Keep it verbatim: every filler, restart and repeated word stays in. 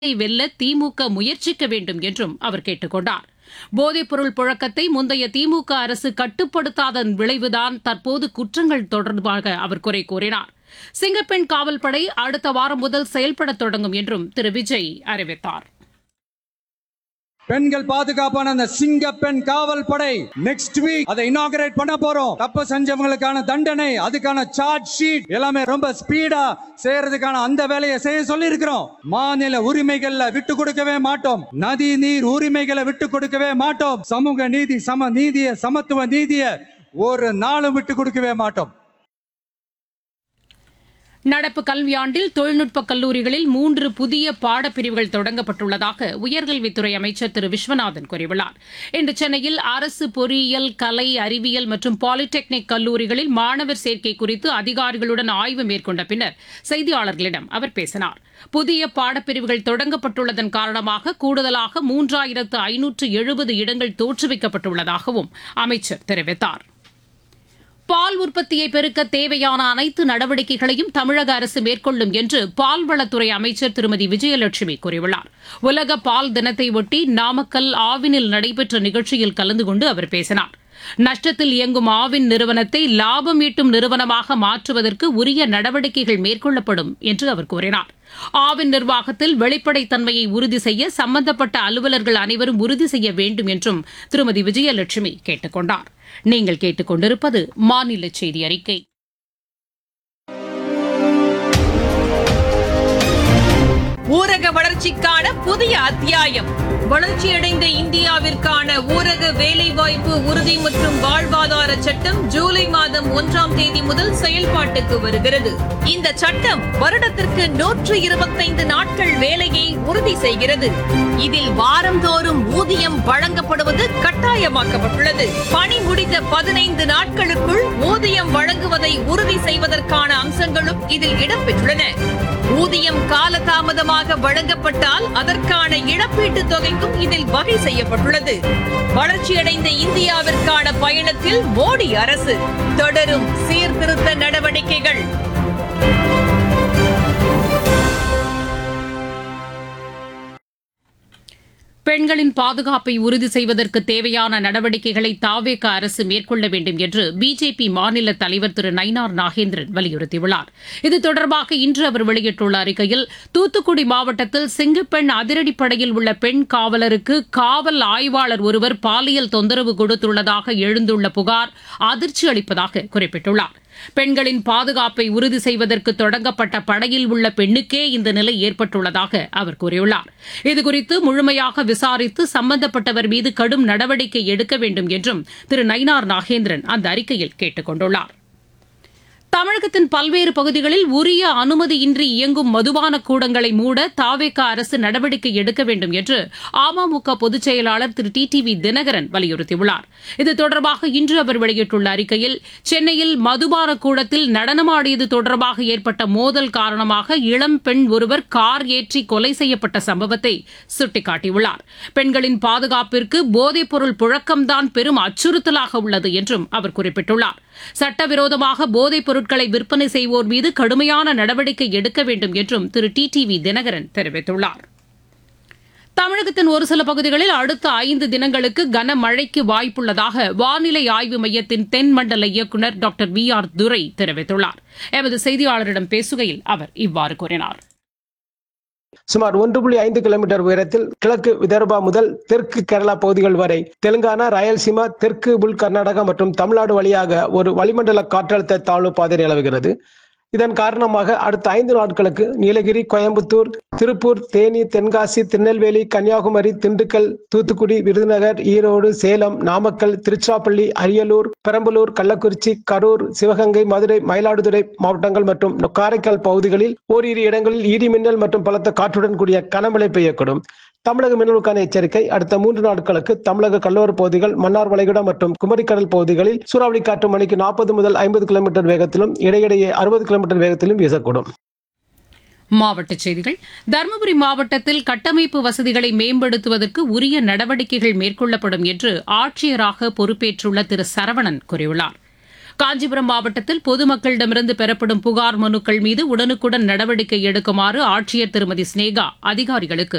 வெல்ல திமுக முயற்சிக்க வேண்டும் என்றும் அவர் கேட்டுக் கொண்டார். போதைப்பொருள் புழக்கத்தை முந்தைய திமுக அரசு கட்டுப்படுத்தாதன் விளைவுதான் தற்போது குற்றங்கள் தொடர்பாக அவர் குறை கூறினார். சிங்கப்பெண் காவல்படை அடுத்த வாரம் முதல் செயல்பட தொடங்கும் என்றும் திரு விஜய் அறிவித்தார். பெண்கள் பாதுகாப்பான அந்த சிங்கப்பெண் காவல் படை நெக்ஸ்ட் வீக் அதை இனாகரேட் பண்ண போறோம். தப்பு செஞ்சவங்களுக்கான தண்டனை, அதுக்கான சார்ஜ் ஷீட் எல்லாமே ரொம்ப ஸ்பீடா செய்யறதுக்கான அந்த வேலையை செய்ய சொல்லி இருக்கிறோம். மாநில உரிமைகளை விட்டு கொடுக்கவே மாட்டோம். நதி நீர் உரிமைகளை விட்டு கொடுக்கவே மாட்டோம். சமூக நீதி, சம நீதிய, சமத்துவ நீதிய ஒரு நாளும் விட்டு கொடுக்கவே மாட்டோம். நடப்பு கல்வியாண்டில் தொழில்நுட்ப கல்லூரிகளில் மூன்று புதிய பாடப்பிரிவுகள் தொடங்கப்பட்டுள்ளதாக உயர்கல்வித்துறை அமைச்சர் திரு விஸ்வநாதன் கூறியுள்ளார். இன்று சென்னையில் அரசு பொறியியல், கலை, அறிவியல் மற்றும் பாலிடெக்னிக் கல்லூரிகளில் மாணவர் சேர்க்கை குறித்து அதிகாரிகளுடன் ஆய்வு மேற்கொண்ட பின்னர் செய்தியாளர்களிடம் அவர் பேசினார். புதிய பாடப்பிரிவுகள் தொடங்கப்பட்டுள்ளதன் காரணமாக கூடுதலாக மூன்றாயிரத்து ஐநூற்று எழுபது இடங்கள் தோற்றுவிக்கப்பட்டுள்ளதாகவும் அமைச்சர் தெரிவித்தார். பால் உற்பத்தியை பெருக்க தேவையான அனைத்து நடவடிக்கைகளையும் தமிழக அரசு மேற்கொள்ளும் என்று பால்வளத்துறை அமைச்சர் திருமதி விஜயலட்சுமி கூறியுள்ளார். உலக பால் தினத்தை ஒட்டி நாமக்கல் ஆவினில் நடைபெற்ற நிகழ்ச்சியில் கலந்து கொண்டு அவர் பேசினார். நஷ்டத்தில் இயங்கும் ஆவின் நிறுவனத்தை லாபம் ஈட்டும் நிறுவனமாக மாற்றுவதற்கு உரிய நடவடிக்கைகள் மேற்கொள்ளப்படும் என்று அவர் கூறினார். ஆவின் நிர்வாகத்தில் வெளிப்படைத்தன்மையை உறுதி செய்ய சம்பந்தப்பட்ட அலுவலர்கள் அனைவரும் உறுதி செய்ய வேண்டும் என்றும் திருமதி விஜயலட்சுமி கேட்டுக் கொண்டார். நீங்கள் கேட்டுக் கொண்டிருப்பது மாநில செய்தி அறிக்கை. ஊரக வளர்ச்சிக்கான புதிய அத்தியாயம். வளர்ச்சியடைந்த இந்தியாவிற்கான ஊரக வேலைவாய்ப்பு உறுதி மற்றும் வாழ்வாதார சட்டம் ஜூலை மாதம் ஒன்றாம் தேதி முதல் செயல்பாட்டுக்கு வருகிறது. இந்த சட்டம் வருடத்திற்கு நூற்று இருபத்தைந்து நாட்கள் வேலையை உறுதி செய்கிறது. இதில் வாரந்தோறும் ஊதியம் வழங்கப்படுவது கட்டாயமாக்கப்பட்டுள்ளது. பணி முடிந்த பதினைந்து நாட்களுக்குள் ஊதியம் வழங்குவதை உறுதி செய்வதற்கான அம்சங்களும் இதில் இடம்பெற்றுள்ளன. ஊதியம் காலதாமதமாக வழங்கப்பட்டால் அதற்கான இழப்பீட்டுத் தொகைக்கும் இதில் வகை செய்யப்பட்டுள்ளது. வளர்ச்சியடைந்த இந்தியாவிற்கான பயணத்தில் மோடி அரசு தொடரும் சீர்திருத்த நடவடிக்கைகள். பெண்களின் பாதுகாப்பை உறுதி செய்வதற்கு தேவையான நடவடிக்கைகளை தாவேக அரசு மேற்கொள்ள வேண்டும் என்று பிஜேபி மாநில தலைவர் திரு நயினார் நாகேந்திரன் வலியுறுத்தியுள்ளார். இது தொடர்பாக இன்று அவர் வெளியிட்டுள்ள அறிக்கையில், தூத்துக்குடி மாவட்டத்தில் சிங்கப்பெண் அதிரடிப்படையில் உள்ள பெண் காவலருக்கு காவல் ஆய்வாளர் ஒருவர் பாலியல் தொந்தரவு கொடுத்துள்ளதாக எழுந்துள்ள புகார் அதிர்ச்சி அளிப்பதாக குறிப்பிட்டுள்ளார். பெண்களின் பாதுகாப்பை உறுதி செய்வதற்கு தொடங்கப்பட்ட படையில் உள்ள பெண்ணுக்கே இந்த நிலை ஏற்பட்டுள்ளதாக அவர் கூறியுள்ளார். இதுகுறித்து முழுமையாக விசாரித்து சம்பந்தப்பட்டவர் மீது கடும் நடவடிக்கை எடுக்க வேண்டும் என்றும் திரு நயினார் நாகேந்திரன் அந்த அறிக்கையில் கேட்டுக் கொண்டுள்ளார். தமிழகத்தின் பல்வேறு பகுதிகளில் உரிய அனுமதியின்றி இயங்கும் மதுபான கூடங்களை மூட தாவேக அரசு நடவடிக்கை எடுக்க வேண்டும் என்று அமமுக பொதுச் செயலாளர் திரு டி டி வி தினகரன் வலியுறுத்தியுள்ளார். இது தொடர்பாக இன்று அவர் வெளியிட்டுள்ள அறிக்கையில், சென்னையில் மதுபான கூடத்தில் நடனமாடியது தொடர்பாக ஏற்பட்ட மோதல் காரணமாக இளம் பெண் ஒருவர் கார் ஏற்றி கொலை செய்யப்பட்ட சம்பவத்தை சுட்டிக்காட்டியுள்ளார். பெண்களின் பாதுகாப்பிற்கு போதைப்பொருள் புழக்கம்தான் பெரும் அச்சுறுத்தலாக உள்ளது என்றும் அவர் குறிப்பிட்டுள்ளார். சட்டவிரோதமாக போதைப் பொருட்களை விற்பனை செய்வோர் மீது கடுமையான நடவடிக்கை எடுக்க வேண்டும் என்றும் திரு டி டி வி தினகரன் தெரிவித்துள்ளார். தமிழகத்தின் ஒரு சில பகுதிகளில் அடுத்த ஐந்து தினங்களுக்கு கனமழைக்கு வாய்ப்புள்ளதாக வானிலை ஆய்வு மையத்தின் தென்மண்டல இயக்குநர் டாக்டர் வி ஆர் துரை தெரிவித்துள்ளார். எமது செய்தியாளரிடம் பேசுகையில் அவர் இவ்வாறு கூறினார். சுமார் ஒன்று புள்ளி ஐந்து கிலோமீட்டர் உயரத்தில் கிழக்கு விதர்பா முதல் தெற்கு கேரளா பகுதிகள் வரை தெலுங்கானா, ராயல்சீமா, தெற்கு உள் கர்நாடகா மற்றும் தமிழ்நாடு வழியாக ஒரு வளிமண்டல காற்றழுத்த தாழ்வு பாதை நிலவுகிறது. இதன் காரணமாக அடுத்த ஐந்து நாட்களுக்கு நீலகிரி, கோயம்புத்தூர், திருப்பூர், தேனி, தென்காசி, திருநெல்வேலி, கன்னியாகுமரி, திண்டுக்கல், தூத்துக்குடி, விருதுநகர், ஈரோடு, சேலம், நாமக்கல், திருச்சிராப்பள்ளி, அரியலூர், பெரம்பலூர், கள்ளக்குறிச்சி, கரூர், சிவகங்கை, மதுரை, மயிலாடுதுறை மாவட்டங்கள் மற்றும் காரைக்கால் பகுதிகளில் ஓரிரு இடங்களில் இடி மின்னல் மற்றும் பலத்த காற்றுடன் கூடிய கனமழை பெய்யக்கூடும். தமிழக மீனவர்களுக்கான எச்சரிக்கை: அடுத்த மூன்று நாட்களுக்கு தமிழக கடலோர பகுதிகள், மன்னார் வளைகுடா மற்றும் குமரிக்கடல் பகுதிகளில் சூறாவளி காற்று மணிக்கு நாற்பது முதல் ஐம்பது கிலோமீட்டர் வேகத்திலும் இடையிடையே அறுபது கிலோமீட்டர் வேகத்திலும் வீசக்கூடும். மாவட்டச் செய்திகள். தருமபுரி மாவட்டத்தில் கட்டமைப்பு வசதிகளை மேம்படுத்துவதற்கு உரிய நடவடிக்கைகள் மேற்கொள்ளப்படும் என்று ஆட்சியராக பொறுப்பேற்றுள்ள திரு சரவணன் கூறியுள்ளார். காஞ்சிபுரம் மாவட்டத்தில் பொதுமக்களிடமிருந்து பெறப்படும் புகார் மனுக்கள் மீது உடனுக்குடன் நடவடிக்கை எடுக்குமாறு ஆட்சியர் திருமதி ஸ்னேகா அதிகாரிகளுக்கு